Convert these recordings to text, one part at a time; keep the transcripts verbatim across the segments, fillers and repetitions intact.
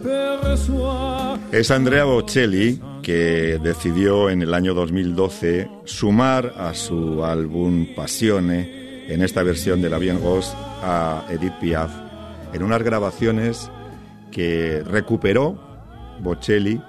Es Andrea Bocelli que decidió en el año dos mil doce sumar a su álbum Passione, en esta versión de La Bien Rose, a Edith Piaf, en unas grabaciones que recuperó Bocelli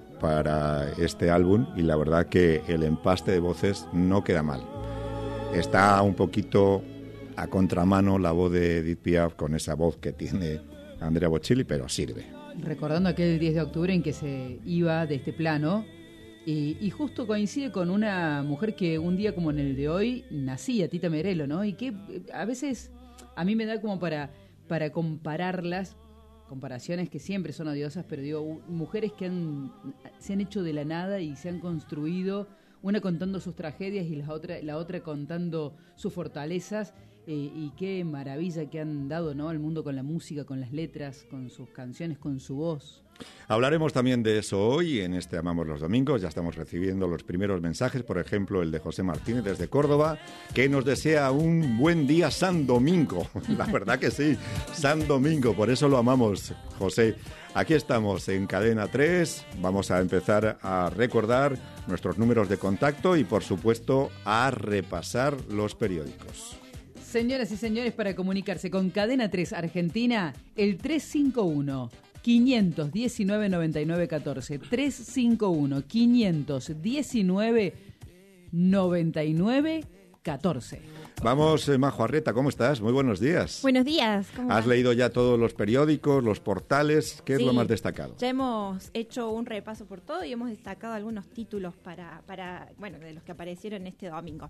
para este álbum, y la verdad que el empaste de voces no queda mal. Está un poquito a contramano la voz de Edith Piaf con esa voz que tiene Andrea Bocelli, pero sirve. Recordando aquel diez de octubre en que se iba de este plano, y, y justo coincide con una mujer que un día como en el de hoy nacía, Tita Merello, ¿no? Y que a veces a mí me da como para, para compararlas, comparaciones que siempre son odiosas, pero digo, mujeres que han, se han hecho de la nada y se han construido, una contando sus tragedias y la otra, la otra contando sus fortalezas, eh, y qué maravilla que han dado, ¿no?, al mundo con la música, con las letras, con sus canciones, con su voz. Hablaremos también de eso hoy en este Amamos los Domingos. Ya estamos recibiendo los primeros mensajes, por ejemplo el de José Martínez desde Córdoba, que nos desea un buen día San Domingo. La verdad que sí, San Domingo, por eso lo amamos, José. Aquí estamos en Cadena tres, vamos a empezar a recordar nuestros números de contacto y por supuesto a repasar los periódicos. Señoras y señores, para comunicarse con Cadena tres Argentina, el tres cinco uno, cinco uno nueve, nueve nueve uno cuatro, tres cinco uno, cinco uno nueve, nueve nueve uno cuatro. Vamos, eh, Majo Arreta, ¿cómo estás? Muy buenos días. Buenos días. ¿Cómo ¿Has vas? leído ya todos los periódicos, los portales? ¿Qué Sí, es lo más destacado? Ya hemos hecho un repaso por todo y hemos destacado algunos títulos para, para, bueno, de los que aparecieron este domingo.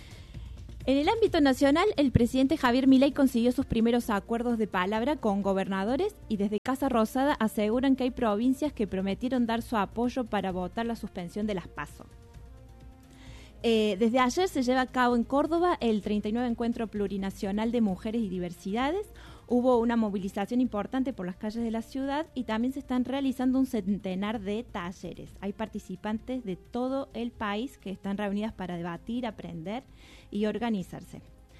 En el ámbito nacional, el presidente Javier Milei consiguió sus primeros acuerdos de palabra con gobernadores y desde Casa Rosada aseguran que hay provincias que prometieron dar su apoyo para votar la suspensión de las PASO. Eh, desde ayer se lleva a cabo en Córdoba el treinta y nueve Encuentro Plurinacional de Mujeres y Diversidades. Hubo una movilización importante por las calles de la ciudad y también se están realizando un centenar de talleres. Hay participantes de todo el país que están reunidas para debatir, aprender y organizarse.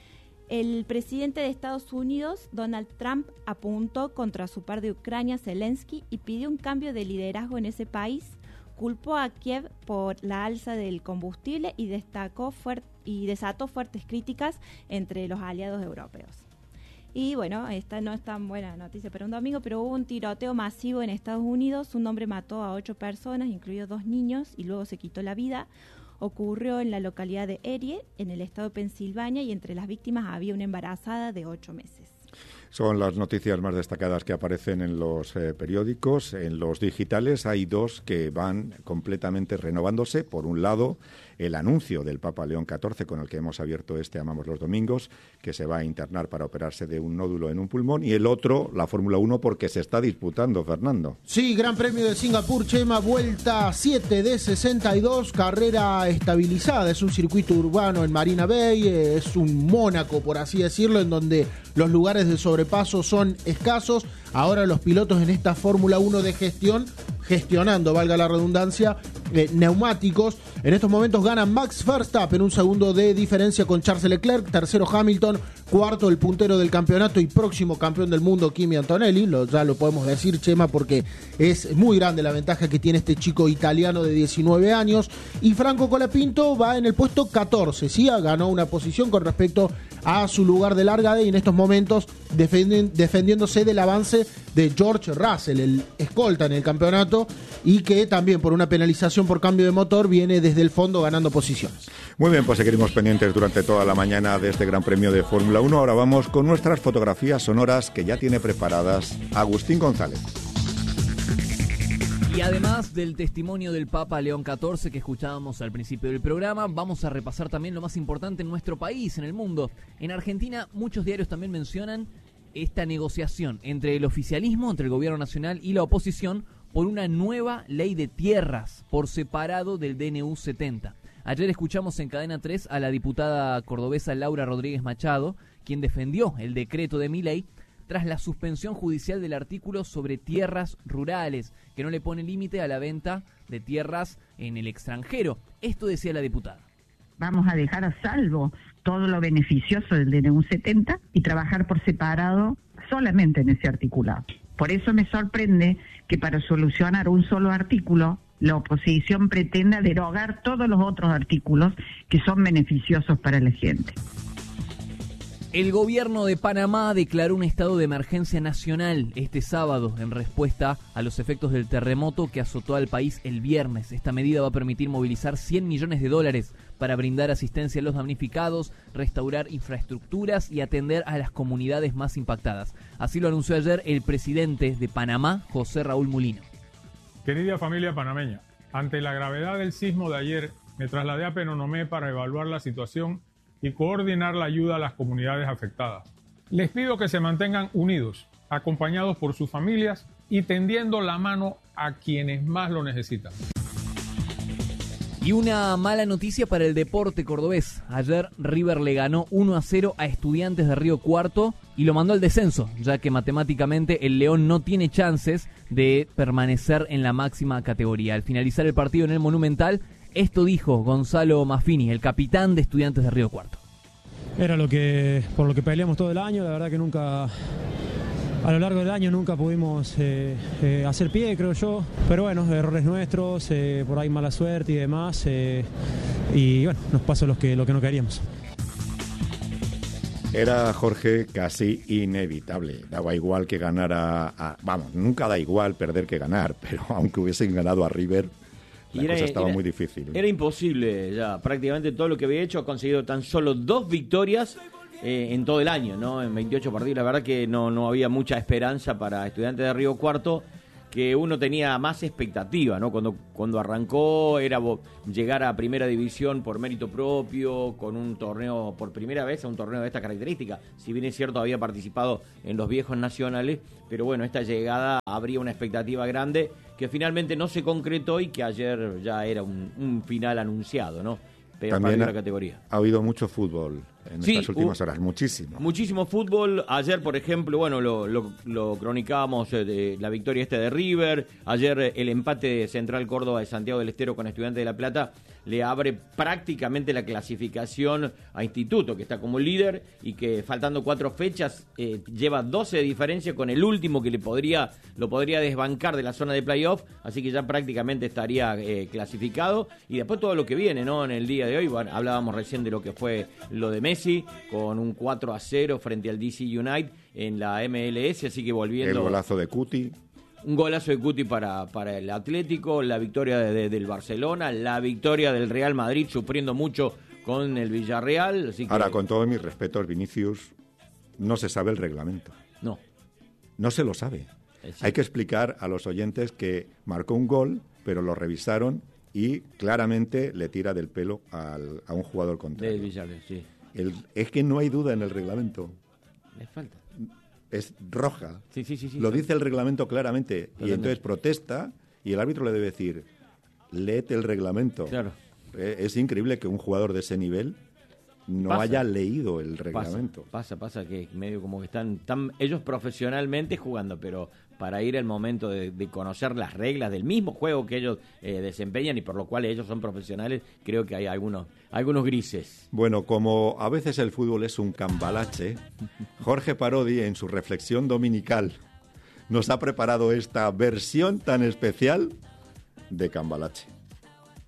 El presidente de Estados Unidos, Donald Trump, apuntó contra su par de Ucrania, Zelensky, y pidió un cambio de liderazgo en ese país. Culpó a Kiev por la alza del combustible y destacó fuert- y desató fuertes críticas entre los aliados europeos. Y bueno, esta no es tan buena noticia para un domingo, pero hubo un tiroteo masivo en Estados Unidos. Un hombre mató a ocho personas, incluidos dos niños, y luego se quitó la vida. Ocurrió en la localidad de Erie, en el estado de Pensilvania, y entre las víctimas había una embarazada de ocho meses. Son las noticias más destacadas que aparecen en los eh, periódicos. En los digitales hay dos que van completamente renovándose. Por un lado, el anuncio del Papa León catorce, con el que hemos abierto este Amamos los Domingos, que se va a internar para operarse de un nódulo en un pulmón. Y el otro, la Fórmula uno, porque se está disputando, Fernando. Sí, Gran Premio de Singapur, Chema, vuelta siete de sesenta y dos, carrera estabilizada. Es un circuito urbano en Marina Bay, es un Mónaco, por así decirlo, en donde los lugares de sobrepaso son escasos. Ahora los pilotos en esta Fórmula uno de gestión, gestionando, valga la redundancia, eh, neumáticos. En estos momentos gana Max Verstappen, un segundo de diferencia con Charles Leclerc, tercero Hamilton, cuarto el puntero del campeonato y próximo campeón del mundo, Kimi Antonelli. Lo, ya lo podemos decir, Chema, porque es muy grande la ventaja que tiene este chico italiano de diecinueve años. Y Franco Colapinto va en el puesto catorce, ¿sí? Ganó una posición con respecto a su lugar de largada y en estos momentos defendien, defendiéndose del avance de George Russell, el escolta en el campeonato, y que también por una penalización por cambio de motor viene desde el fondo ganando posiciones. Muy bien, pues seguiremos pendientes durante toda la mañana de este Gran Premio de Fórmula uno. Ahora vamos con nuestras fotografías sonoras que ya tiene preparadas Agustín González. Y además del testimonio del Papa León catorce que escuchábamos al principio del programa, vamos a repasar también lo más importante en nuestro país, en el mundo. En Argentina, muchos diarios también mencionan esta negociación entre el oficialismo, entre el gobierno nacional y la oposición por una nueva ley de tierras por separado del D N U setenta. Ayer escuchamos en Cadena tres a la diputada cordobesa Laura Rodríguez Machado, quien defendió el decreto de Milei tras la suspensión judicial del artículo sobre tierras rurales, que no le pone límite a la venta de tierras en el extranjero. Esto decía la diputada. Vamos a dejar a salvo todo lo beneficioso del D N U setenta y trabajar por separado solamente en ese articulado. Por eso me sorprende que para solucionar un solo artículo, la oposición pretenda derogar todos los otros artículos que son beneficiosos para la gente. El gobierno de Panamá declaró un estado de emergencia nacional este sábado en respuesta a los efectos del terremoto que azotó al país el viernes. Esta medida va a permitir movilizar cien millones de dólares para brindar asistencia a los damnificados, restaurar infraestructuras y atender a las comunidades más impactadas. Así lo anunció ayer el presidente de Panamá, José Raúl Mulino. Querida familia panameña, ante la gravedad del sismo de ayer, me trasladé a Penonomé para evaluar la situación y coordinar la ayuda a las comunidades afectadas. Les pido que se mantengan unidos, acompañados por sus familias y tendiendo la mano a quienes más lo necesitan. Y una mala noticia para el deporte cordobés. Ayer River le ganó uno a cero a Estudiantes de Río Cuarto y lo mandó al descenso, ya que matemáticamente el León no tiene chances de permanecer en la máxima categoría. Al finalizar el partido en el Monumental, esto dijo Gonzalo Maffini, el capitán de Estudiantes de Río Cuarto. Era lo que por lo que peleamos todo el año, la verdad que nunca, a lo largo del año nunca pudimos eh, eh, hacer pie, creo yo, pero bueno, errores nuestros, eh, por ahí mala suerte y demás, eh, y bueno, nos pasó lo que, lo que no queríamos. Era, Jorge, casi inevitable. Daba igual que ganara, a, vamos, nunca da igual perder que ganar, pero aunque hubiesen ganado a River, la y era, cosa estaba era, muy difícil. Era imposible ya, prácticamente todo lo que había hecho, ha conseguido tan solo dos victorias eh, en todo el año, ¿no? En veintiocho partidos, la verdad que no, no había mucha esperanza para Estudiantes de Río Cuarto, que uno tenía más expectativa, ¿no? Cuando, cuando arrancó era llegar a primera división por mérito propio, con un torneo por primera vez, a un torneo de esta característica. Si bien es cierto, había participado en los viejos nacionales, pero bueno, esta llegada habría una expectativa grande que finalmente no se concretó y que ayer ya era un, un final anunciado, ¿no? Pero también para ha, la categoría. Ha habido mucho fútbol en sí, estas últimas uh, horas, muchísimo. Muchísimo fútbol. Ayer, por ejemplo, bueno, lo, lo, lo cronicábamos eh, de la victoria este de River. Ayer eh, el empate de Central Córdoba de Santiago del Estero con Estudiantes de La Plata le abre prácticamente la clasificación a Instituto, que está como líder y que faltando cuatro fechas eh, lleva doce de diferencia con el último que le podría lo podría desbancar de la zona de playoff, así que ya prácticamente estaría eh, clasificado. Y después todo lo que viene, ¿no? En el día de hoy, bueno, hablábamos recién de lo que fue lo de Messi, con un cuatro a cero frente al D C United en la M L S, así que volviendo... El golazo de Cuti. Un golazo de Cuti para, para el Atlético, la victoria de, de, del Barcelona, la victoria del Real Madrid, sufriendo mucho con el Villarreal. Así que... Ahora, con todos mis respetos, Vinicius, no se sabe el reglamento. No. No se lo sabe. Hay que explicar a los oyentes que marcó un gol, pero lo revisaron y claramente le tira del pelo al, a un jugador contrario. Del Villarreal, sí. El, es que no hay duda en el reglamento. Le falta. Es roja. Sí, sí, sí, sí, lo sí. dice el reglamento claramente. Totalmente. Y entonces protesta y el árbitro le debe decir, léete el reglamento. Claro. Eh, es increíble que un jugador de ese nivel no pasa. haya leído el reglamento. Pasa, pasa, pasa que medio como que están, están ellos profesionalmente jugando, pero para ir el momento de, de conocer las reglas del mismo juego que ellos eh, desempeñan y por lo cual ellos son profesionales, creo que hay algunos, algunos grises. Bueno, como a veces el fútbol es un cambalache, Jorge Parodi en su reflexión dominical nos ha preparado esta versión tan especial de cambalache.